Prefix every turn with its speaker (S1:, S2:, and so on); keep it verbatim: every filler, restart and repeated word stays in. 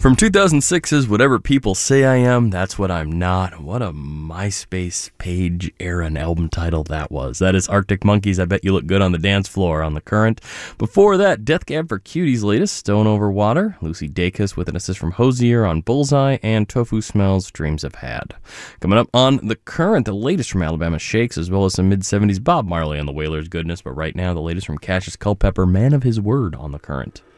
S1: From two thousand six's Whatever People Say I Am, That's What I'm Not. What a MySpace page era and album title that was. That is Arctic Monkeys, I Bet You Look Good on the Dance Floor on The Current. Before that, Death Cab for Cutie's latest, Stone Over Water. Lucy Dacus with an assist from Hosier on Bullseye, and Tofu Smells, Dreams I've Had. Coming up on The Current, the latest from Alabama Shakes, as well as some mid-seventies Bob Marley on the Wailers goodness, but right now the latest from Cassius Culpepper, Man of His Word on The Current.